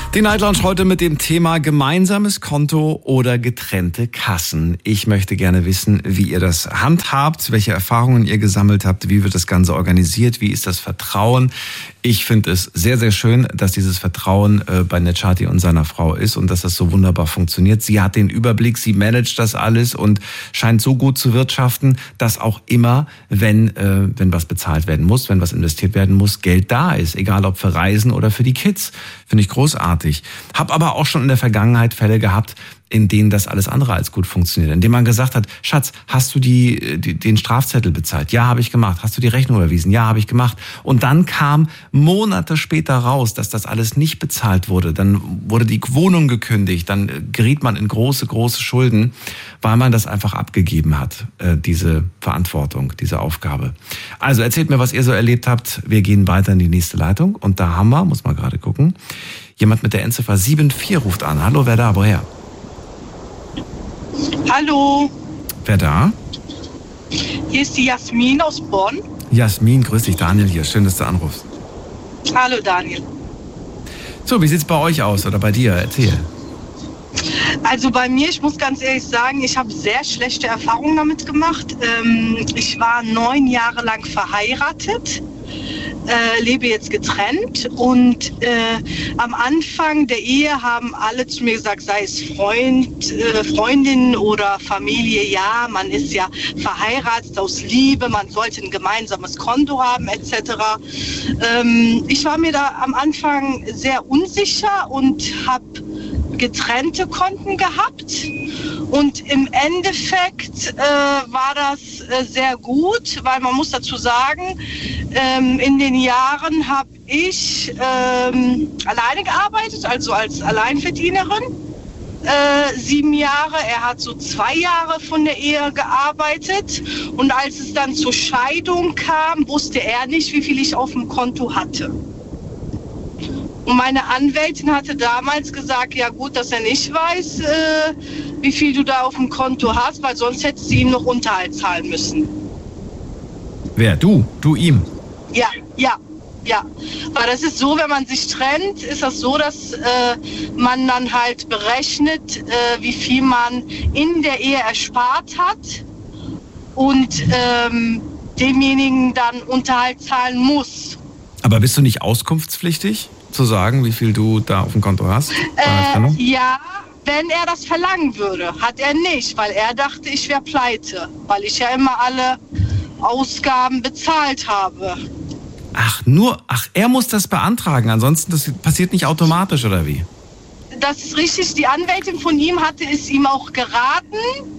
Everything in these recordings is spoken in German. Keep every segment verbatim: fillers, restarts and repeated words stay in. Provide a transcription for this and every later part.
Die Night Lounge heute mit dem Thema gemeinsames Konto oder getrennte Kassen. Ich möchte gerne wissen, wie ihr das handhabt, welche Erfahrungen ihr gesammelt habt, wie wird das Ganze organisiert, wie ist das Vertrauen. Ich finde es sehr, sehr schön, dass dieses Vertrauen äh, bei Necati und seiner Frau ist und dass das so wunderbar funktioniert. Sie hat den Überblick, sie managt das alles und scheint so gut zu wirtschaften, dass auch immer, wenn, äh, wenn was bezahlt werden muss, wenn was investiert werden muss, Geld da ist. Egal ob für Reisen oder für die Kids. Finde ich großartig. Hab aber auch schon in der Vergangenheit Fälle gehabt, in denen das alles andere als gut funktioniert. Indem man gesagt hat, Schatz, hast du die, die den Strafzettel bezahlt? Ja, habe ich gemacht. Hast du die Rechnung überwiesen? Ja, habe ich gemacht. Und dann kam Monate später raus, dass das alles nicht bezahlt wurde. Dann wurde die Wohnung gekündigt. Dann geriet man in große, große Schulden, weil man das einfach abgegeben hat, äh, diese Verantwortung, diese Aufgabe. Also erzählt mir, was ihr so erlebt habt. Wir gehen weiter in die nächste Leitung. Und da haben wir, muss man gerade gucken, jemand mit der Endziffer sieben vier ruft an. Hallo, wer da? Woher? Hallo. Wer da? Hier ist die Jasmin aus Bonn. Jasmin, grüß dich, Daniel hier. Schön, dass du anrufst. Hallo Daniel. So, wie sieht's bei euch aus oder bei dir? Erzähl. Also bei mir, ich muss ganz ehrlich sagen, ich habe sehr schlechte Erfahrungen damit gemacht. Ähm, ich war neun Jahre lang verheiratet. Äh, lebe jetzt getrennt und äh, am Anfang der Ehe haben alle zu mir gesagt, sei es Freund, äh, Freundin oder Familie, ja, man ist ja verheiratet aus Liebe, man sollte ein gemeinsames Konto haben et cetera. Ähm, ich war mir da am Anfang sehr unsicher und habe getrennte Konten gehabt. Und im Endeffekt äh, war das äh, sehr gut, weil man muss dazu sagen, ähm, in den Jahren habe ich ähm, alleine gearbeitet, also als Alleinverdienerin. Äh, sieben Jahre, er hat so zwei Jahre von der Ehe gearbeitet. Und als es dann zur Scheidung kam, wusste er nicht, wie viel ich auf dem Konto hatte. Und meine Anwältin hatte damals gesagt, ja gut, dass er nicht weiß, äh, wie viel du da auf dem Konto hast, weil sonst hättest du ihm noch Unterhalt zahlen müssen. Wer? Du? Du ihm? Ja, ja, ja. Weil das ist so, wenn man sich trennt, ist das so, dass äh, man dann halt berechnet, äh, wie viel man in der Ehe erspart hat und ähm, demjenigen dann Unterhalt zahlen muss. Aber bist du nicht auskunftspflichtig, zu sagen, wie viel du da auf dem Konto hast? Äh, ja, wenn er das verlangen würde. Hat er nicht, weil er dachte, ich wäre pleite, weil ich ja immer alle Ausgaben bezahlt habe. Ach, nur, ach, er muss das beantragen, ansonsten das passiert nicht automatisch, oder wie? Das ist richtig, die Anwältin von ihm hatte es ihm auch geraten,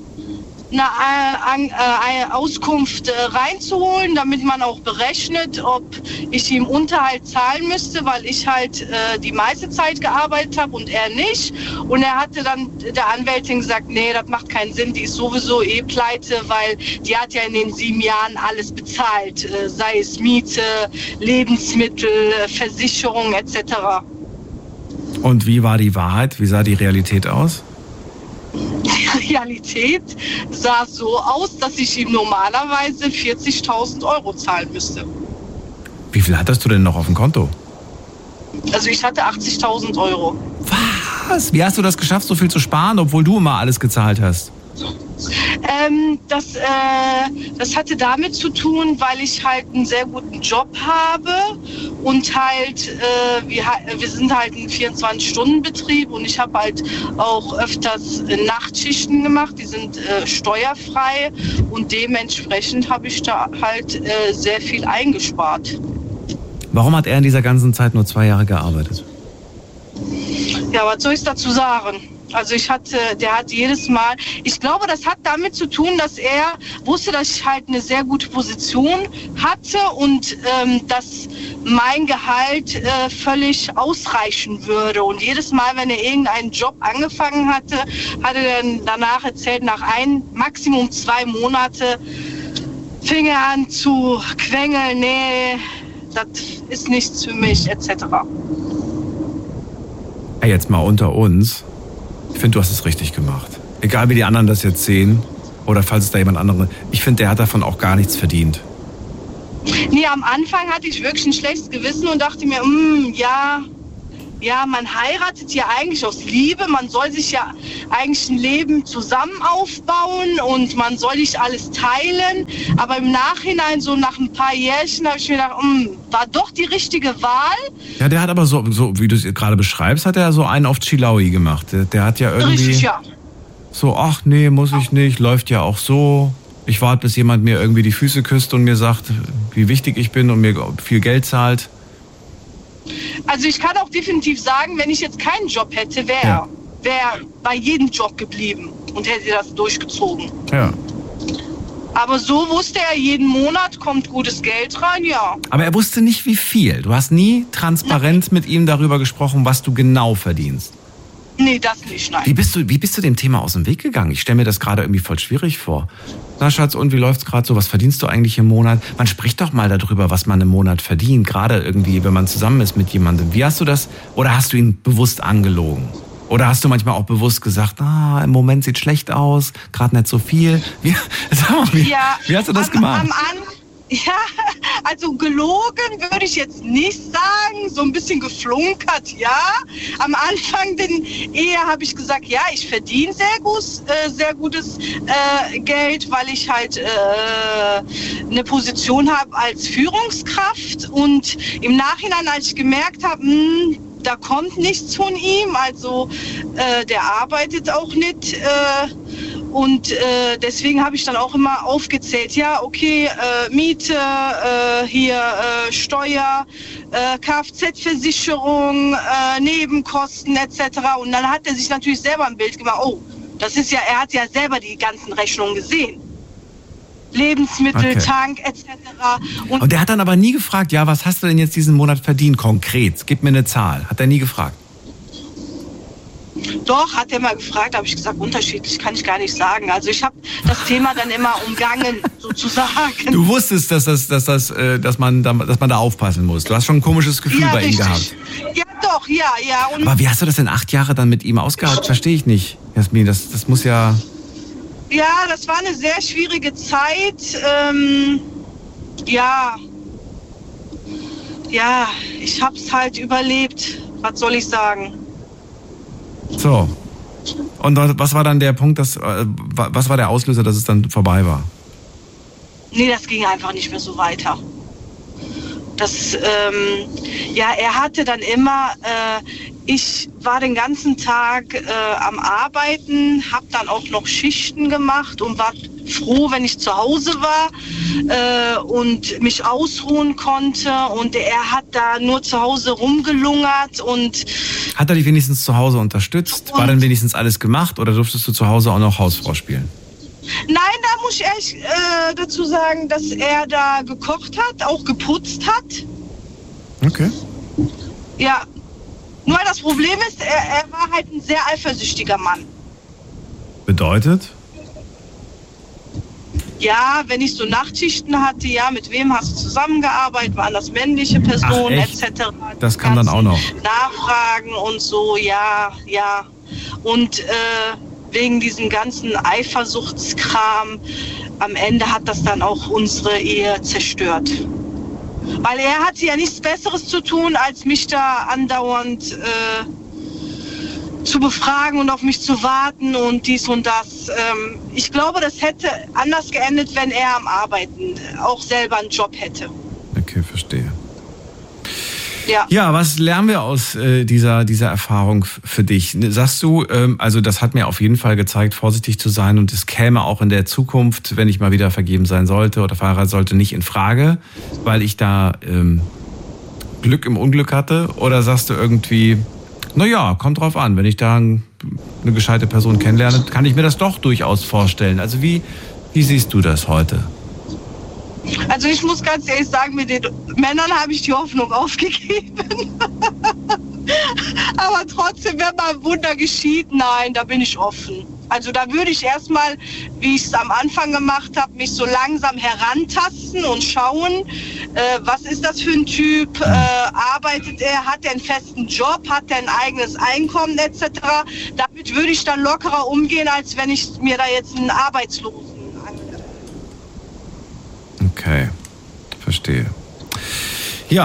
eine, eine Auskunft reinzuholen, damit man auch berechnet, ob ich ihm Unterhalt zahlen müsste, weil ich halt äh, die meiste Zeit gearbeitet habe und er nicht. Und er hatte dann der Anwältin gesagt, nee, das macht keinen Sinn, die ist sowieso eh pleite, weil die hat ja in den sieben Jahren alles bezahlt, äh, sei es Miete, Lebensmittel, Versicherung et cetera. Und wie war die Wahrheit? Wie sah die Realität aus? Die Realität sah so aus, dass ich ihm normalerweise vierzigtausend Euro zahlen müsste. Wie viel hattest du denn noch auf dem Konto? Also ich hatte achtzigtausend Euro. Was? Wie hast du das geschafft, so viel zu sparen, obwohl du immer alles gezahlt hast? Ähm, das, äh, das hatte damit zu tun, weil ich halt einen sehr guten Job habe und halt, äh, wir, wir sind halt ein vierundzwanzig-Stunden-Betrieb und ich habe halt auch öfters Nachtschichten gemacht, die sind äh, steuerfrei und dementsprechend habe ich da halt äh, sehr viel eingespart. Warum hat er in dieser ganzen Zeit nur zwei Jahre gearbeitet? Ja, was soll ich dazu sagen? Also ich hatte, der hat jedes Mal, ich glaube, das hat damit zu tun, dass er wusste, dass ich halt eine sehr gute Position hatte und ähm, dass mein Gehalt äh, völlig ausreichen würde. Und jedes Mal, wenn er irgendeinen Job angefangen hatte, hat er dann danach erzählt, nach ein, Maximum zwei Monate fing er an zu quengeln, nee, das ist nichts für mich, et cetera. Jetzt mal unter uns. Ich finde, du hast es richtig gemacht. Egal, wie die anderen das jetzt sehen oder falls es da jemand anderen... Ich finde, der hat davon auch gar nichts verdient. Nee, am Anfang hatte ich wirklich ein schlechtes Gewissen und dachte mir, mm, ja, Ja, man heiratet ja eigentlich aus Liebe. Man soll sich ja eigentlich ein Leben zusammen aufbauen und man soll nicht alles teilen. Aber im Nachhinein, so nach ein paar Jährchen, habe ich mir gedacht, mh, war doch die richtige Wahl. Ja, der hat aber so, so wie du es gerade beschreibst, hat er so einen auf Chilaui gemacht. Der, der hat ja irgendwie Richtig, ja. so, ach nee, muss ich nicht, läuft ja auch so. Ich warte, bis jemand mir irgendwie die Füße küsst und mir sagt, wie wichtig ich bin und mir viel Geld zahlt. Also ich kann auch definitiv sagen, wenn ich jetzt keinen Job hätte, wäre Ja. wär bei jedem Job geblieben und hätte das durchgezogen. Ja. Aber so wusste er, jeden Monat kommt gutes Geld rein, ja. Aber er wusste nicht, wie viel. Du hast nie transparent mit ihm darüber gesprochen, was du genau verdienst. Nee, das nicht, nein. Wie bist du, wie bist du dem Thema aus dem Weg gegangen? Ich stelle mir das gerade irgendwie voll schwierig vor. Na Schatz, und wie läuft's gerade so? Was verdienst du eigentlich im Monat? Man spricht doch mal darüber, was man im Monat verdient. Gerade irgendwie, wenn man zusammen ist mit jemandem. Wie hast du das? Oder hast du ihn bewusst angelogen? Oder hast du manchmal auch bewusst gesagt, ah, im Moment sieht schlecht aus, gerade nicht so viel? Wie, sag mal, wie, Ja, wie hast du das am, gemacht? Am An ja, also gelogen würde ich jetzt nicht sagen, so ein bisschen geflunkert, ja. Am Anfang der Ehe habe ich gesagt, ja, ich verdiene sehr gut, äh, sehr gutes äh, Geld, weil ich halt äh, eine Position habe als Führungskraft. Und im Nachhinein, als ich gemerkt habe, mh, da kommt nichts von ihm, also äh, der arbeitet auch nicht. Äh, Und äh, deswegen habe ich dann auch immer aufgezählt, ja, okay, äh, Miete, äh, hier äh, Steuer, äh, Kfz-Versicherung, äh, Nebenkosten et cetera. Und dann hat er sich natürlich selber ein Bild gemacht, oh, das ist ja, er hat ja selber die ganzen Rechnungen gesehen. Lebensmittel, Okay. Tank et cetera. Und, Und der hat dann aber nie gefragt, ja, was hast du denn jetzt diesen Monat verdient, konkret? Gib mir eine Zahl. Hat er nie gefragt. doch, hat er mal gefragt, habe ich gesagt, unterschiedlich kann ich gar nicht sagen. Also ich habe das Thema dann immer umgangen, sozusagen. Du wusstest, dass das, dass das, äh, dass man, da, dass man da aufpassen muss. Du hast schon ein komisches Gefühl Ja, bei ihm richtig. gehabt. Ja, doch, ja, ja. Und Aber wie hast du das denn acht Jahre dann mit ihm ausgehalten? Verstehe ich nicht, Jasmin. Das, das muss ja. ja, das war eine sehr schwierige Zeit. Ähm, ja, ja, ich hab's halt überlebt. Was soll ich sagen? So. Und was war dann der Punkt, dass, äh, was war der Auslöser, dass es dann vorbei war? Nee, das ging einfach nicht mehr so weiter. Das, ähm, ja, er hatte dann immer, äh, ich war den ganzen Tag äh, am Arbeiten, habe dann auch noch Schichten gemacht und war froh, wenn ich zu Hause war äh, und mich ausruhen konnte. Und er hat da nur zu Hause rumgelungert und Hat er dich wenigstens zu Hause unterstützt? War dann wenigstens alles gemacht oder durftest du zu Hause auch noch Hausfrau spielen? nein, da muss ich ehrlich äh, dazu sagen, dass er da gekocht hat, auch geputzt hat. Okay. Ja, nur das Problem ist, er, er war halt ein sehr eifersüchtiger Mann. Bedeutet? Ja, wenn ich so Nachtschichten hatte, ja, mit wem hast du zusammengearbeitet, waren das männliche Personen Ach, et echt? cetera. Das kam dann auch noch. Nachfragen und so, ja, ja. Und äh, wegen diesem ganzen Eifersuchtskram, am Ende hat das dann auch unsere Ehe zerstört. Weil er hatte ja nichts Besseres zu tun, als mich da andauernd äh, zu befragen und auf mich zu warten und dies und das. Ähm, ich glaube, das hätte anders geendet, wenn er am Arbeiten auch selber einen Job hätte. Okay, verstehe. Ja. Ja, was lernen wir aus äh, dieser, dieser Erfahrung f- für dich? Sagst du, ähm, also das hat mir auf jeden Fall gezeigt, vorsichtig zu sein und es käme auch in der Zukunft, wenn ich mal wieder vergeben sein sollte oder verheiratet sollte, nicht in Frage, weil ich da ähm, Glück im Unglück hatte? Oder sagst du irgendwie, naja, kommt drauf an, wenn ich da ein, eine gescheite Person kennenlerne, kann ich mir das doch durchaus vorstellen. Also wie, wie siehst du das heute? Also ich muss ganz ehrlich sagen, mit den Männern habe ich die Hoffnung aufgegeben. Aber trotzdem, wenn mal Wunder geschieht, nein, da bin ich offen. Also da würde ich erstmal, wie ich es am Anfang gemacht habe, mich so langsam herantasten und schauen, äh, was ist das für ein Typ, äh, arbeitet er, hat er einen festen Job, hat er ein eigenes Einkommen et cetera. Damit würde ich dann lockerer umgehen, als wenn ich mir da jetzt einen Arbeitslosen Okay, verstehe. Ja,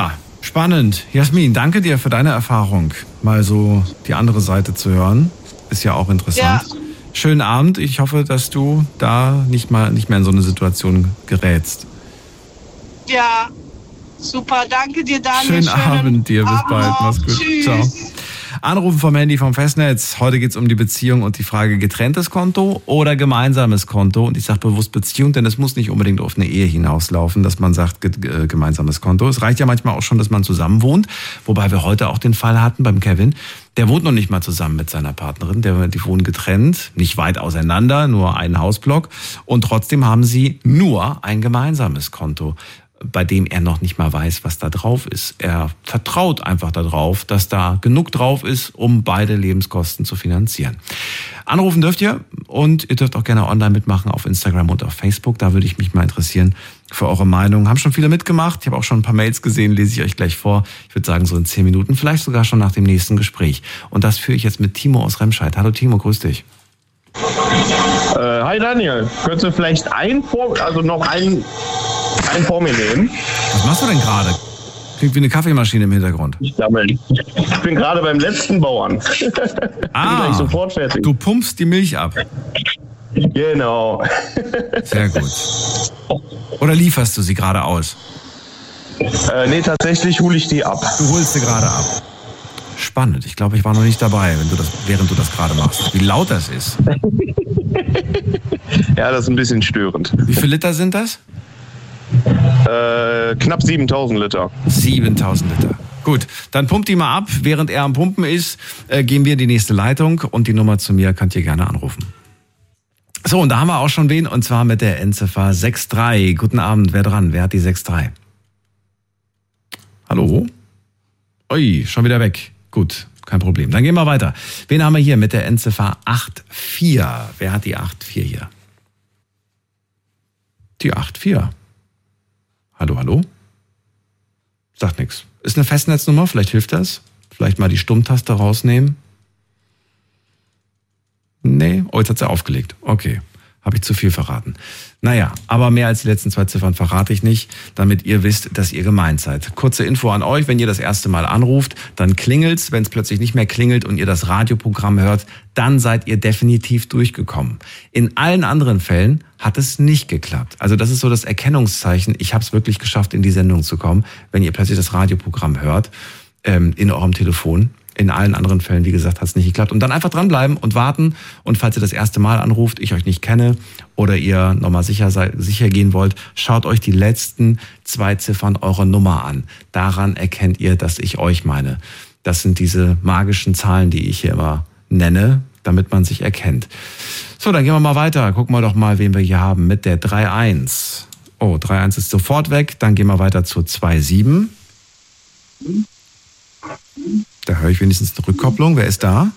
Spannend. Jasmin, danke dir für deine Erfahrung. Mal so die andere Seite zu hören. Ist ja auch interessant. Ja. Schönen Abend. Ich hoffe, dass du da nicht mal nicht mehr in so eine Situation gerätst. Ja, super. Danke dir, Daniel. Schönen, Schönen Abend dir. Bis Abend bald. Mach's gut. Tschüss. Ciao. Anrufen vom Handy vom Festnetz. Heute geht es um die Beziehung und die Frage getrenntes Konto oder gemeinsames Konto. Und ich sage bewusst Beziehung, denn es muss nicht unbedingt auf eine Ehe hinauslaufen, dass man sagt ge- ge- gemeinsames Konto. Es reicht ja manchmal auch schon, dass man zusammen wohnt. Wobei wir heute auch den Fall hatten beim Kevin. Der wohnt noch nicht mal zusammen mit seiner Partnerin. Der, die wohnen getrennt, nicht weit auseinander, nur einen Hausblock. Und trotzdem haben sie nur ein gemeinsames Konto, bei dem er noch nicht mal weiß, was da drauf ist. Er vertraut einfach darauf, dass da genug drauf ist, um beide Lebenskosten zu finanzieren. Anrufen dürft ihr und ihr dürft auch gerne online mitmachen auf Instagram und auf Facebook. Da würde ich mich mal interessieren für eure Meinung. Haben schon viele mitgemacht. Ich habe auch schon ein paar Mails gesehen, lese ich euch gleich vor. Ich würde sagen so in zehn Minuten, vielleicht sogar schon nach dem nächsten Gespräch. Und das führe ich jetzt mit Timo aus Remscheid. Hallo Timo, grüß dich. Äh, hi Daniel, könntest du vielleicht ein vor, also noch ein, ein vor mir nehmen? Was machst du denn gerade? Klingt wie eine Kaffeemaschine im Hintergrund. Ich sammle. Ich bin gerade beim letzten Bauern. Ah, bin gleich sofort fertig. Du pumpst die Milch ab. Genau. Sehr gut. Oder lieferst du sie gerade aus? Äh, nee, tatsächlich hole ich die ab. Du holst sie gerade ab. Spannend. Ich glaube, ich war noch nicht dabei, wenn du das, während du das gerade machst. Wie laut das ist. Ja, das ist ein bisschen störend. Wie viele Liter sind das? Äh, knapp siebentausend Liter. siebentausend Liter. Gut, dann pumpt die mal ab. Während er am Pumpen ist, äh, gehen wir in die nächste Leitung und die Nummer zu mir könnt ihr gerne anrufen. So, und da haben wir auch schon wen, und zwar mit der Endziffer sechs drei. Guten Abend, wer dran? Wer hat die sechs drei? Hallo? Ui, schon wieder weg. Gut, kein Problem. Dann gehen wir weiter. Wen haben wir hier mit der Endziffer acht vier? Wer hat die acht vier hier? Die acht vier. Hallo, hallo? Sagt nichts. Ist eine Festnetznummer, vielleicht hilft das. Vielleicht mal die Stummtaste rausnehmen. Nee, oh, jetzt hat sie aufgelegt. Okay, habe ich zu viel verraten. Naja, aber mehr als die letzten zwei Ziffern verrate ich nicht, damit ihr wisst, dass ihr gemeint seid. Kurze Info an euch, wenn ihr das erste Mal anruft, dann klingelt's. Wenn es plötzlich nicht mehr klingelt und ihr das Radioprogramm hört, dann seid ihr definitiv durchgekommen. In allen anderen Fällen hat es nicht geklappt. Also das ist so das Erkennungszeichen, ich habe es wirklich geschafft, in die Sendung zu kommen, wenn ihr plötzlich das Radioprogramm hört, ähm, in eurem Telefon. In allen anderen Fällen, wie gesagt, hat es nicht geklappt. Und dann einfach dranbleiben und warten. Und falls ihr das erste Mal anruft, ich euch nicht kenne oder ihr nochmal sicher, sicher gehen wollt, schaut euch die letzten zwei Ziffern eurer Nummer an. Daran erkennt ihr, dass ich euch meine. Das sind diese magischen Zahlen, die ich hier immer nenne, damit man sich erkennt. So, dann gehen wir mal weiter. Gucken wir doch mal, wen wir hier haben mit der drei eins. Oh, drei eins ist sofort weg. Dann gehen wir weiter zur zwei sieben. Da höre ich wenigstens eine Rückkopplung. Wer ist da?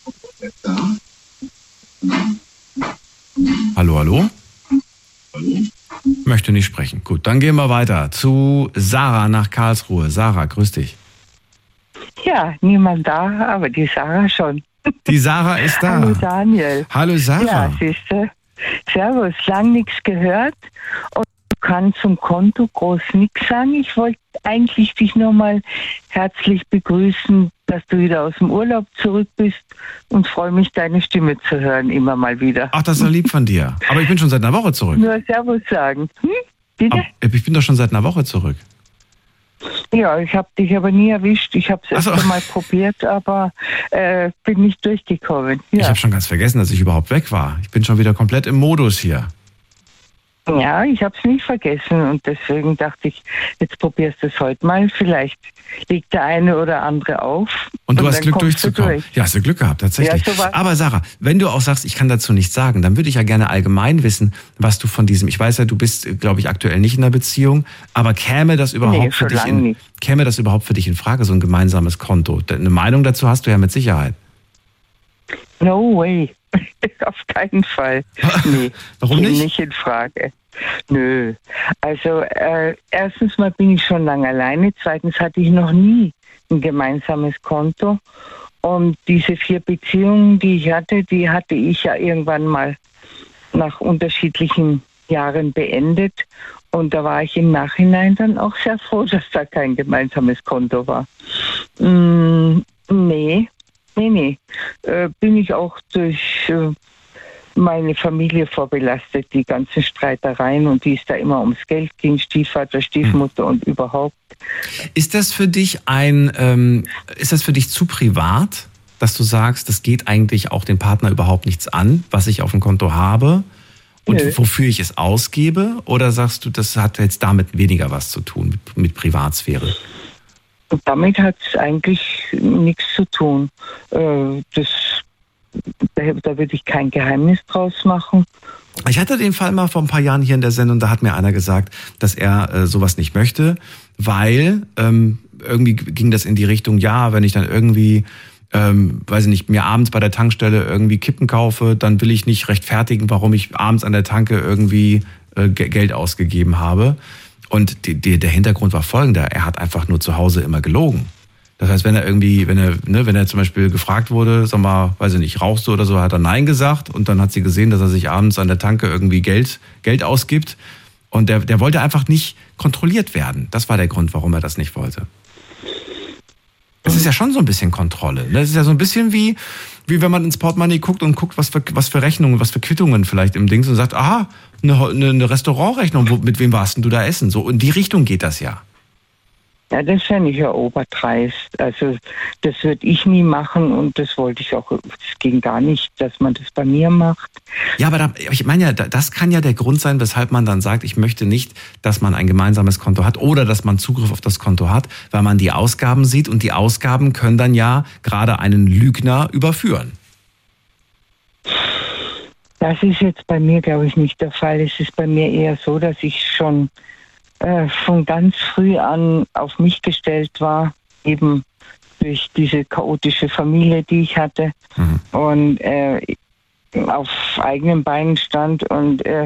Hallo, hallo? Möchte nicht sprechen. Gut, dann gehen wir weiter zu Sarah nach Karlsruhe. Sarah, grüß dich. Ja, niemand da, aber die Sarah schon. Die Sarah ist da. Hallo Daniel. Hallo Sarah. Ja, siehste. Servus, lang nichts gehört und du kannst zum Konto groß nichts sagen. Ich wollte eigentlich dich nur mal herzlich begrüßen, dass du wieder aus dem Urlaub zurück bist und freue mich, deine Stimme zu hören, immer mal wieder. Ach, das ist ja lieb von dir. Aber ich bin schon seit einer Woche zurück. Nur Servus sagen. Hm? Bitte? Aber ich bin doch schon seit einer Woche zurück. Ja, ich habe dich aber nie erwischt. Ich habe es erst so. einmal probiert, aber äh, bin nicht durchgekommen. Ja. Ich habe schon ganz vergessen, dass ich überhaupt weg war. Ich bin schon wieder komplett im Modus hier. Ja, ich habe es nicht vergessen und deswegen dachte ich, jetzt probierst du es heute mal. Vielleicht legt der eine oder andere auf. Und du und hast Glück durchzukommen. Durch. Ja, hast du Glück gehabt, tatsächlich. Ja, so aber Sarah, wenn du auch sagst, ich kann dazu nichts sagen, dann würde ich ja gerne allgemein wissen, was du von diesem, ich weiß ja, du bist, glaube ich, aktuell nicht in einer Beziehung, aber käme das überhaupt nee, für dich in, käme das überhaupt für dich in Frage, so ein gemeinsames Konto? Eine Meinung dazu hast du ja mit Sicherheit. No way. Auf keinen Fall. Nee, warum nicht? Nicht in Frage. Nö. Also äh, erstens mal bin ich schon lange alleine. Zweitens hatte ich noch nie ein gemeinsames Konto. Und diese vier Beziehungen, die ich hatte, die hatte ich ja irgendwann mal nach unterschiedlichen Jahren beendet. Und da war ich im Nachhinein dann auch sehr froh, dass da kein gemeinsames Konto war. Mm, nee, nee, nee. Äh, bin ich auch durch äh, meine Familie vorbelastet, die ganzen Streitereien und die es da immer ums Geld ging, Stiefvater, Stiefmutter und überhaupt. Ist das für dich ein, ähm, ist das für dich zu privat, dass du sagst, das geht eigentlich auch den Partner überhaupt nichts an, was ich auf dem Konto habe? Und Nö. wofür ich es ausgebe? Oder sagst du, das hat jetzt damit weniger was zu tun, mit, mit Privatsphäre? Und damit hat es eigentlich nichts zu tun. Äh, das, da, da würde ich kein Geheimnis draus machen. Ich hatte den Fall mal vor ein paar Jahren hier in der Sendung, da hat mir einer gesagt, dass er äh, sowas nicht möchte, weil ähm, irgendwie ging das in die Richtung, ja, wenn ich dann irgendwie... Ähm, weiß ich nicht, mir abends bei der Tankstelle irgendwie Kippen kaufe, dann will ich nicht rechtfertigen, warum ich abends an der Tanke irgendwie äh, G- Geld ausgegeben habe. Und die, die, der Hintergrund war folgender: Er hat einfach nur zu Hause immer gelogen. Das heißt, wenn er irgendwie, wenn er, ne, wenn er zum Beispiel gefragt wurde, sag mal, weiß ich nicht, rauchst du oder so, hat er Nein gesagt und dann hat sie gesehen, dass er sich abends an der Tanke irgendwie Geld, Geld ausgibt. Und der, der wollte einfach nicht kontrolliert werden. Das war der Grund, warum er das nicht wollte. Das ist ja schon so ein bisschen Kontrolle. Das ist ja so ein bisschen wie, wie wenn man ins Portemonnaie guckt und guckt, was für, was für Rechnungen, was für Quittungen vielleicht im Dings und sagt, aha, eine, eine Restaurantrechnung, wo, mit wem warst denn du da essen? So in die Richtung geht das ja. Ja, das fände ich ja obertreist. Also das würde ich nie machen und das wollte ich auch, es ging gar nicht, dass man das bei mir macht. Ja, aber da, ich meine ja, das kann ja der Grund sein, weshalb man dann sagt, ich möchte nicht, dass man ein gemeinsames Konto hat oder dass man Zugriff auf das Konto hat, weil man die Ausgaben sieht und die Ausgaben können dann ja gerade einen Lügner überführen. Das ist jetzt bei mir, glaube ich, nicht der Fall. Es ist bei mir eher so, dass ich schon von ganz früh an auf mich gestellt war, eben durch diese chaotische Familie, die ich hatte mhm. und äh, auf eigenen Beinen stand und äh,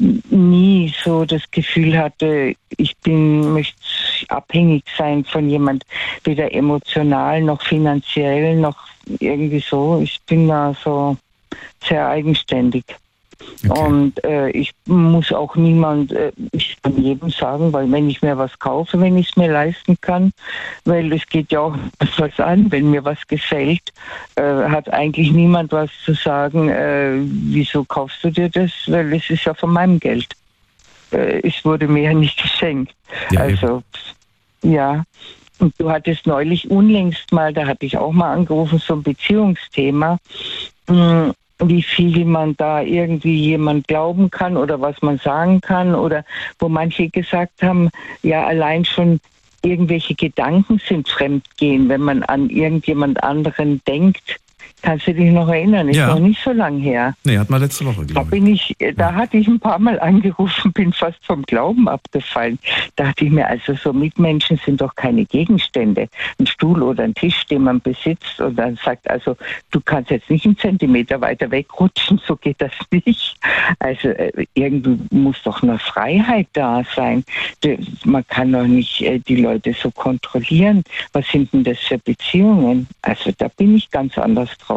nie so das Gefühl hatte, ich bin, möchte abhängig sein von jemand, weder emotional noch finanziell noch irgendwie so. Ich bin da so sehr eigenständig. Okay. Und äh, ich muss auch niemand, äh, ich kann jedem sagen, weil wenn ich mir was kaufe, wenn ich es mir leisten kann, weil es geht ja auch was an, wenn mir was gefällt, äh, hat eigentlich niemand was zu sagen, äh, wieso kaufst du dir das, weil es ist ja von meinem Geld. Äh, es wurde mir ja nicht geschenkt. Ja, also, eben. ja. Und du hattest neulich unlängst mal, da hatte ich auch mal angerufen, so ein Beziehungsthema, mh, wie viel man da irgendwie jemand glauben kann oder was man sagen kann oder wo manche gesagt haben, ja allein schon irgendwelche Gedanken sind Fremdgehen, wenn man an irgendjemand anderen denkt. Kannst du dich noch erinnern? Ist ja. noch nicht so lang her. Nee, hat mal letzte Woche, da bin ich. Da ja. hatte ich ein paar Mal angerufen, bin fast vom Glauben abgefallen. Da dachte ich mir, also so Mitmenschen sind doch keine Gegenstände. Ein Stuhl oder ein Tisch, den man besitzt und dann sagt, also du kannst jetzt nicht einen Zentimeter weiter wegrutschen, so geht das nicht. Also äh, irgendwie muss doch eine Freiheit da sein. Man kann doch nicht äh, die Leute so kontrollieren. Was sind denn das für Beziehungen? Also da bin ich ganz anders drauf.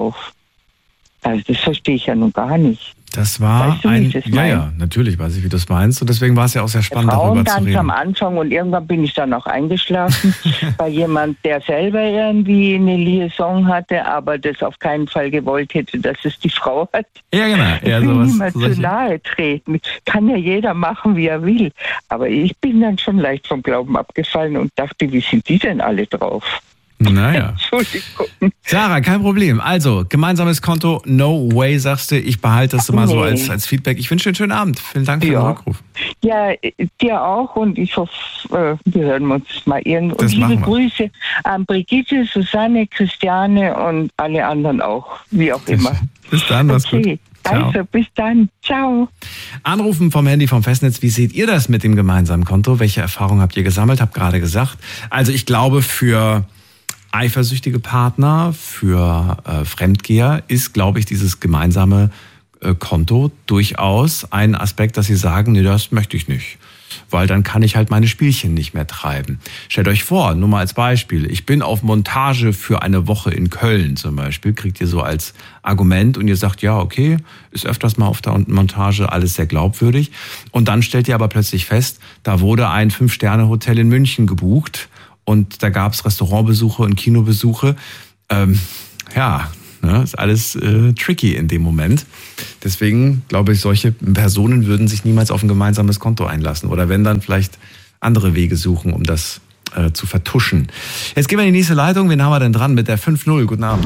Also das verstehe ich ja nun gar nicht. Das war weißt du, ein, das ja, ja, natürlich weiß ich, wie du es meinst. Und deswegen war es ja auch sehr spannend, darüber zu reden. Ganz am Anfang und irgendwann bin ich dann auch eingeschlafen bei jemand, der selber irgendwie eine Liaison hatte, aber das auf keinen Fall gewollt hätte, dass es die Frau hat. Ja, genau. Ich ja, will sowas, niemand zu nahe treten. Kann ja jeder machen, wie er will. Aber ich bin dann schon leicht vom Glauben abgefallen und dachte, wie sind die denn alle drauf? Naja. Entschuldigung. Sarah, kein Problem. Also, gemeinsames Konto, no way, sagst du. Ich behalte das immer nee. so als, als Feedback. Ich wünsche dir einen schönen Abend. Vielen Dank für ja. den Rückruf. Ja, dir auch und ich hoffe, wir hören uns mal irgendwo. Und liebe Grüße an Brigitte, Susanne, Christiane und alle anderen auch, wie auch immer. Bis dann, mach's okay. gut. Ciao. Also, bis dann. Ciao. Anrufen vom Handy vom Festnetz. Wie seht ihr das mit dem gemeinsamen Konto? Welche Erfahrungen habt ihr gesammelt? Hab gerade gesagt. Also, ich glaube, für eifersüchtige Partner, für äh, Fremdgeher ist, glaube ich, dieses gemeinsame äh, Konto durchaus ein Aspekt, dass sie sagen, nee, das möchte ich nicht. weil dann kann ich halt meine Spielchen nicht mehr treiben. Stellt euch vor, nur mal als Beispiel, ich bin auf Montage für eine Woche in Köln zum Beispiel, kriegt ihr so als Argument und ihr sagt, ja, okay, ist öfters mal auf der Montage, alles sehr glaubwürdig. Und dann stellt ihr aber plötzlich fest, da wurde ein Fünf-Sterne-Hotel in München gebucht und da gab es Restaurantbesuche und Kinobesuche. Ähm, ja, ne, ist alles äh, tricky in dem Moment. Deswegen glaube ich, solche Personen würden sich niemals auf ein gemeinsames Konto einlassen. Oder wenn, dann vielleicht andere Wege suchen, um das äh, zu vertuschen. Jetzt gehen wir in die nächste Leitung. Wen haben wir denn dran mit der fünf null? Guten Abend.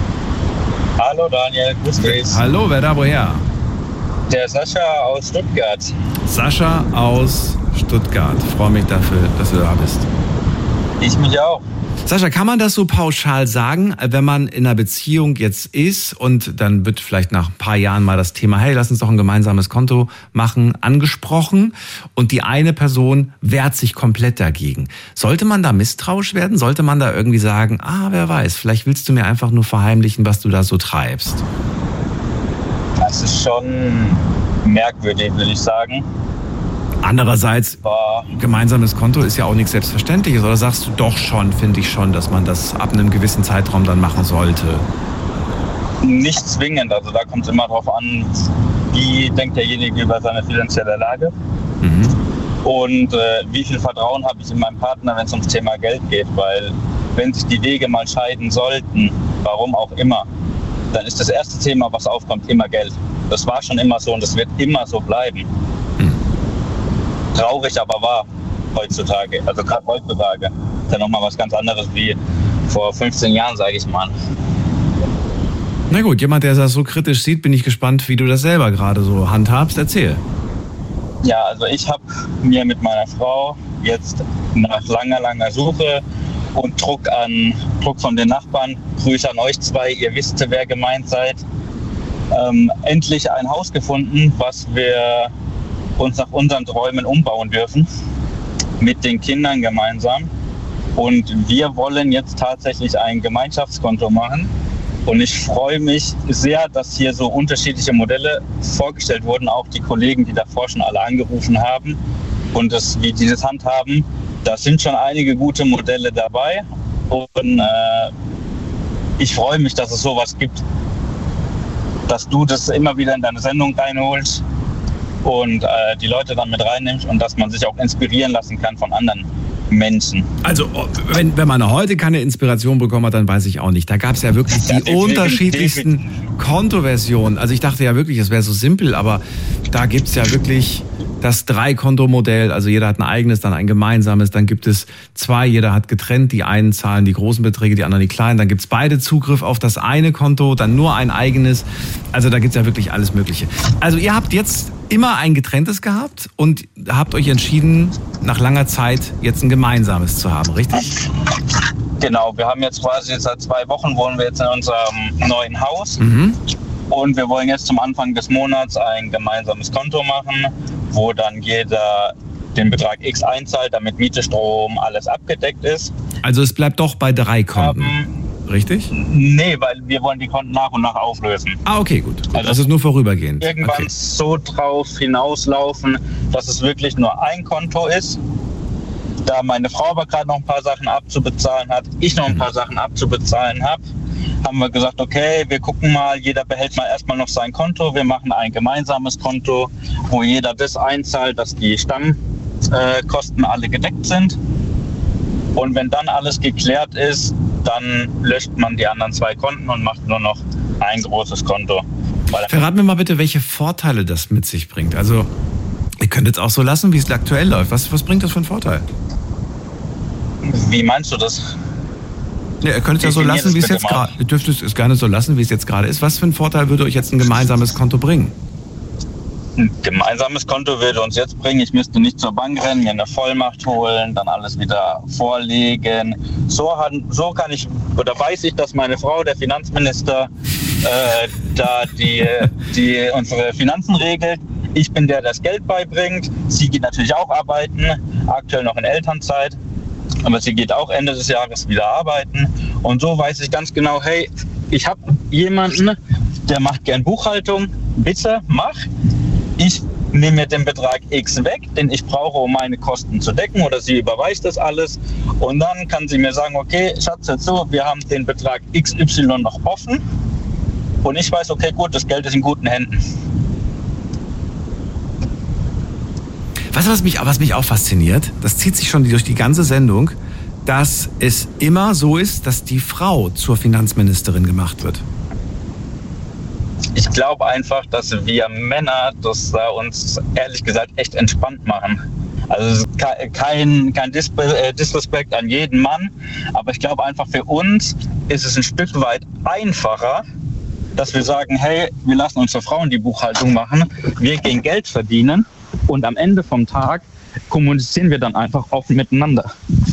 Hallo Daniel, grüß dich. Hallo, wer da woher? Der Sascha aus Stuttgart. Sascha aus Stuttgart. Ich freue mich dafür, dass du da bist. Ich mich auch. Sascha, kann man das so pauschal sagen, wenn man in einer Beziehung jetzt ist und dann wird vielleicht nach ein paar Jahren mal das Thema, hey, lass uns doch ein gemeinsames Konto machen, angesprochen und die eine Person wehrt sich komplett dagegen. Sollte man da misstrauisch werden? Sollte man da irgendwie sagen, ah, wer weiß, vielleicht willst du mir einfach nur verheimlichen, was du da so treibst? Das ist schon merkwürdig, würde ich sagen. Andererseits, gemeinsames Konto ist ja auch nichts Selbstverständliches. Oder sagst du doch schon, finde ich schon, dass man das ab einem gewissen Zeitraum dann machen sollte? Nicht zwingend. Also da kommt es immer darauf an, wie denkt derjenige über seine finanzielle Lage. Mhm. Und äh, wie viel Vertrauen habe ich in meinen Partner, wenn es ums Thema Geld geht. Weil wenn sich die Wege mal scheiden sollten, warum auch immer, dann ist das erste Thema, was aufkommt, immer Geld. Das war schon immer so und das wird immer so bleiben. Traurig, aber wahr heutzutage. Also gerade heutzutage ist ja nochmal was ganz anderes wie vor fünfzehn Jahren, sage ich mal. Na gut, jemand, der das so kritisch sieht, bin ich gespannt, wie du das selber gerade so handhabst. Erzähl. Ja, also ich habe mir mit meiner Frau jetzt nach langer, langer Suche und Druck an Druck von den Nachbarn, Grüße an euch zwei, ihr wisst, wer gemeint seid, ähm, endlich ein Haus gefunden, was wir uns nach unseren Träumen umbauen dürfen, mit den Kindern gemeinsam. Und wir wollen jetzt tatsächlich ein Gemeinschaftskonto machen. Und ich freue mich sehr, dass hier so unterschiedliche Modelle vorgestellt wurden, auch die Kollegen, die davor schon alle angerufen haben und das, wie die das handhaben. Da sind schon einige gute Modelle dabei. Und äh, ich freue mich, dass es sowas gibt, dass du das immer wieder in deine Sendung reinholst und äh, die Leute dann mit reinnimmst und dass man sich auch inspirieren lassen kann von anderen Menschen. Also wenn, wenn man heute keine Inspiration bekommen hat, dann weiß ich auch nicht. Da gab es ja wirklich die ja, unterschiedlichsten Kontoversionen. Also ich dachte ja wirklich, es wäre so simpel, aber da gibt es ja wirklich das Drei-Konto-Modell. Also jeder hat ein eigenes, dann ein gemeinsames. Dann gibt es zwei, jeder hat getrennt. Die einen zahlen die großen Beträge, die anderen die kleinen. Dann gibt es beide Zugriff auf das eine Konto, dann nur ein eigenes. Also da gibt es ja wirklich alles Mögliche. Also ihr habt jetzt immer ein getrenntes gehabt und habt euch entschieden, nach langer Zeit jetzt ein gemeinsames zu haben, richtig? Genau, wir haben jetzt quasi seit zwei Wochen wohnen wir jetzt in unserem neuen Haus. Mhm. Und wir wollen jetzt zum Anfang des Monats ein gemeinsames Konto machen, wo dann jeder den Betrag X einzahlt, damit Miete, Strom, alles abgedeckt ist. Also es bleibt doch bei drei Konten, ähm, richtig? Nee, weil wir wollen die Konten nach und nach auflösen. Ah, okay, gut. gut. Also das ist nur vorübergehend. Irgendwann okay. so drauf hinauslaufen, dass es wirklich nur ein Konto ist. Da meine Frau aber gerade noch ein paar Sachen abzubezahlen hat, ich noch ein paar Sachen abzubezahlen habe, haben wir gesagt, okay, wir gucken mal, jeder behält mal erstmal noch sein Konto. Wir machen ein gemeinsames Konto, wo jeder das einzahlt, dass die Stammkosten äh, alle gedeckt sind. Und wenn dann alles geklärt ist, dann löscht man die anderen zwei Konten und macht nur noch ein großes Konto. Verrat mir mal bitte, welche Vorteile das mit sich bringt. Also ihr könnt jetzt auch so lassen, wie es aktuell läuft. Was, was bringt das für einen Vorteil? Wie meinst du das? Ja, ihr könnt es ja so lassen, wie es jetzt gerade. Ihr dürft es gerne so lassen, wie es jetzt gerade ist. Was für einen Vorteil würde euch jetzt ein gemeinsames Konto bringen? Ein gemeinsames Konto würde uns jetzt bringen, ich müsste nicht zur Bank rennen, mir eine Vollmacht holen, dann alles wieder vorlegen. So, so kann ich, oder weiß ich, dass meine Frau, der Finanzminister, äh, da die, die unsere Finanzen regelt. Ich bin der, der das Geld beibringt. Sie geht natürlich auch arbeiten, aktuell noch in Elternzeit. Aber sie geht auch Ende des Jahres wieder arbeiten. Und so weiß ich ganz genau, hey, ich habe jemanden, der macht gern Buchhaltung. Bitte, mach. Ich nimm mir den Betrag X weg, den ich brauche, um meine Kosten zu decken, oder sie überweist das alles und dann kann sie mir sagen, okay, Schatz, hör zu, wir haben den Betrag X Y noch offen und ich weiß, okay, gut, das Geld ist in guten Händen. Weißt du, was mich, was mich auch fasziniert? Das zieht sich schon durch die ganze Sendung, dass es immer so ist, dass die Frau zur Finanzministerin gemacht wird. Ich glaube einfach, dass wir Männer das da uns ehrlich gesagt echt entspannt machen. Also kein, kein Disrespekt an jeden Mann, aber ich glaube einfach für uns ist es ein Stück weit einfacher, dass wir sagen, hey, wir lassen unsere Frauen die Buchhaltung machen, wir gehen Geld verdienen und am Ende vom Tag kommunizieren wir dann einfach offen miteinander.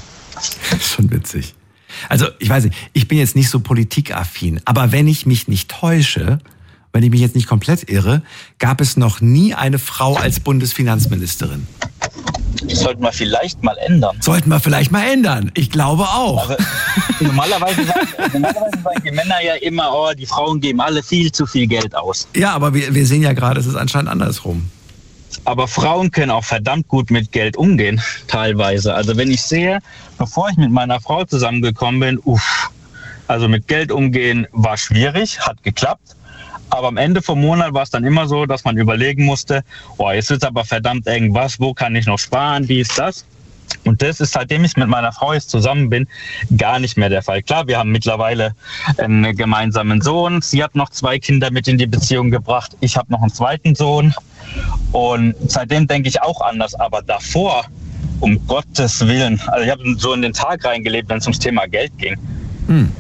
Das ist schon witzig. Also ich weiß nicht, ich bin jetzt nicht so politikaffin, aber wenn ich mich nicht täusche, wenn ich mich jetzt nicht komplett irre, gab es noch nie eine Frau als Bundesfinanzministerin. Das sollten wir vielleicht mal ändern. Sollten wir vielleicht mal ändern. Ich glaube auch. Also, normalerweise, sagen, normalerweise sagen die Männer ja immer, oh, die Frauen geben alle viel zu viel Geld aus. Ja, aber wir, wir sehen ja gerade, es ist anscheinend andersrum. Aber Frauen können auch verdammt gut mit Geld umgehen, teilweise. Also wenn ich sehe, bevor ich mit meiner Frau zusammengekommen bin, uff, also mit Geld umgehen war schwierig, hat geklappt. Aber am Ende vom Monat war es dann immer so, dass man überlegen musste, oh, jetzt wird es aber verdammt irgendwas, wo kann ich noch sparen, wie ist das? Und das ist, seitdem ich mit meiner Frau jetzt zusammen bin, gar nicht mehr der Fall. Klar, wir haben mittlerweile einen gemeinsamen Sohn. Sie hat noch zwei Kinder mit in die Beziehung gebracht. Ich habe noch einen zweiten Sohn. Und seitdem denke ich auch anders. Aber davor, um Gottes Willen, also ich habe so in den Tag reingelebt, wenn es ums Thema Geld ging. Hm.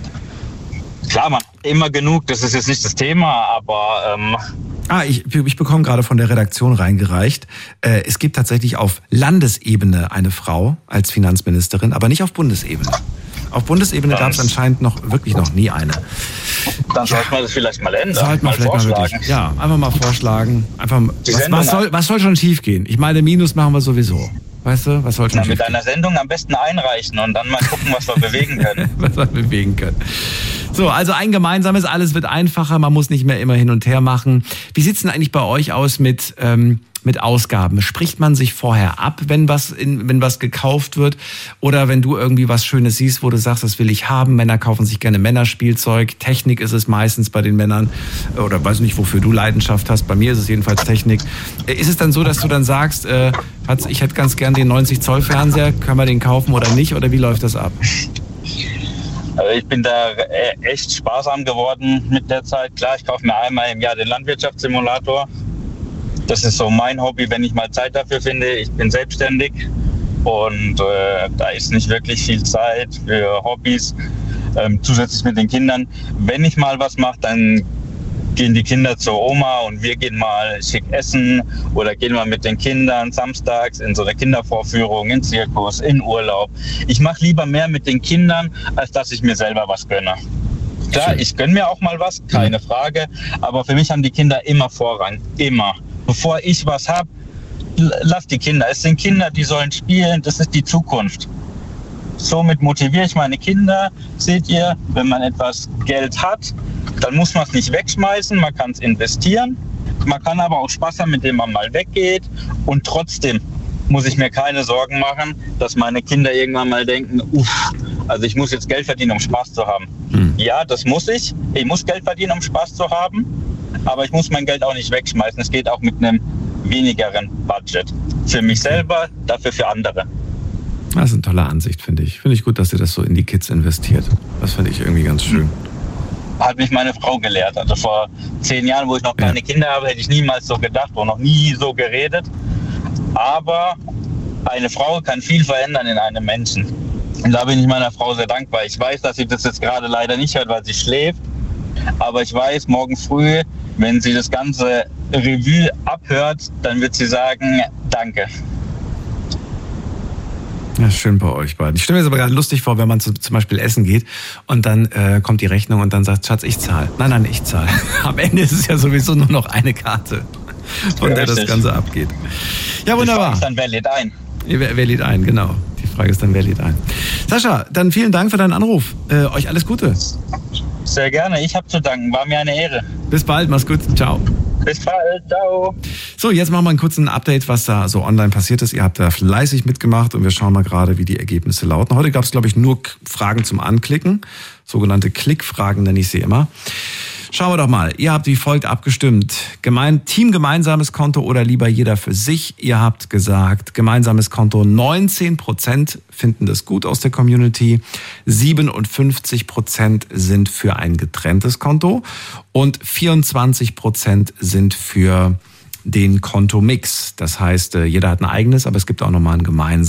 Klar, man hat immer genug, das ist jetzt nicht das Thema, aber... Ähm ah, ich, ich bekomme gerade von der Redaktion reingereicht. Äh, es gibt tatsächlich auf Landesebene eine Frau als Finanzministerin, aber nicht auf Bundesebene. Auf Bundesebene gab es anscheinend noch wirklich noch nie eine. Dann ja. sollte man das vielleicht mal ändern. Sollte man mal vielleicht vorschlagen. Mal wirklich, ja, einfach mal vorschlagen. Einfach, was, was, soll, hat. was soll schon schief gehen? Ich meine, Minus machen wir sowieso. Weißt du, was soll schon Na, schief mit gehen? einer Sendung am besten einreichen und dann mal gucken, was wir bewegen können. was wir bewegen können. So, also ein gemeinsames, alles wird einfacher, man muss nicht mehr immer hin und her machen. Wie sieht's denn eigentlich bei euch aus mit, ähm, mit Ausgaben? Spricht man sich vorher ab, wenn was, in, wenn was gekauft wird? Oder wenn du irgendwie was Schönes siehst, wo du sagst, das will ich haben. Männer kaufen sich gerne Männerspielzeug. Technik ist es meistens bei den Männern. Oder weiß nicht, wofür du Leidenschaft hast. Bei mir ist es jedenfalls Technik. Ist es dann so, dass du dann sagst, äh, ich hätte ganz gern den neunzig Zoll Fernseher, können wir den kaufen oder nicht? Oder wie läuft das ab? Also ich bin da echt sparsam geworden mit der Zeit. Klar, ich kaufe mir einmal im Jahr den Landwirtschaftssimulator. Das ist so mein Hobby, wenn ich mal Zeit dafür finde. Ich bin selbstständig und äh, da ist nicht wirklich viel Zeit für Hobbys, ähm, zusätzlich mit den Kindern. Wenn ich mal was mache, dann gehen die Kinder zur Oma und wir gehen mal schick essen oder gehen mal mit den Kindern samstags in so eine Kindervorführung, in Zirkus, in Urlaub. Ich mache lieber mehr mit den Kindern, als dass ich mir selber was gönne. Klar, ich gönne mir auch mal was, keine Frage, aber für mich haben die Kinder immer Vorrang, immer. Bevor ich was habe, lass die Kinder. Es sind Kinder, die sollen spielen, das ist die Zukunft. Somit motiviere ich meine Kinder. Seht ihr, wenn man etwas Geld hat, dann muss man es nicht wegschmeißen, man kann es investieren. Man kann aber auch Spaß haben, mit dem man mal weggeht. Und trotzdem muss ich mir keine Sorgen machen, dass meine Kinder irgendwann mal denken, uff, also ich muss jetzt Geld verdienen, um Spaß zu haben. Hm. Ja, das muss ich. Ich muss Geld verdienen, um Spaß zu haben. Aber ich muss mein Geld auch nicht wegschmeißen. Es geht auch mit einem wenigeren Budget. Für mich selber, dafür für andere. Das ist eine tolle Ansicht, finde ich. Finde ich gut, dass ihr das so in die Kids investiert. Das finde ich irgendwie ganz schön. Hat mich meine Frau gelehrt. Also vor zehn Jahren, wo ich noch keine ja. Kinder habe, hätte ich niemals so gedacht und noch nie so geredet. Aber eine Frau kann viel verändern in einem Menschen. Und da bin ich meiner Frau sehr dankbar. Ich weiß, dass sie das jetzt gerade leider nicht hört, weil sie schläft. Aber ich weiß, morgen früh, wenn sie das ganze Revue abhört, dann wird sie sagen, danke. Ja, schön bei euch beiden. Ich stelle mir das aber gerade lustig vor, wenn man zu, zum Beispiel essen geht und dann äh, kommt die Rechnung und dann sagt, Schatz, ich zahle. Nein, nein, ich zahle. Am Ende ist es ja sowieso nur noch eine Karte, von ja, der richtig. Das Ganze abgeht. Ja, wunderbar. Die Frage ist dann, wer lädt ein? Wer, wer lädt ein, genau. Die Frage ist dann, wer lädt ein. Sascha, dann vielen Dank für deinen Anruf. Äh, euch alles Gute. Sehr gerne, ich habe zu danken. War mir eine Ehre. Bis bald, mach's gut. Ciao. Bis bald, ciao. So, jetzt machen wir einen kurzen Update, was da so online passiert ist. Ihr habt da fleißig mitgemacht und wir schauen mal gerade, wie die Ergebnisse lauten. Heute gab es, glaube ich, nur Fragen zum Anklicken. Sogenannte Klickfragen nenne ich sie immer. Schauen wir doch mal. Ihr habt wie folgt abgestimmt. Gemein, Team gemeinsames Konto oder lieber jeder für sich. Ihr habt gesagt, gemeinsames Konto. neunzehn Prozent finden das gut aus der Community. siebenundfünfzig Prozent sind für ein getrenntes Konto. Und vierundzwanzig Prozent sind für den Kontomix. Das heißt, jeder hat ein eigenes, aber es gibt auch nochmal ein gemeinsames.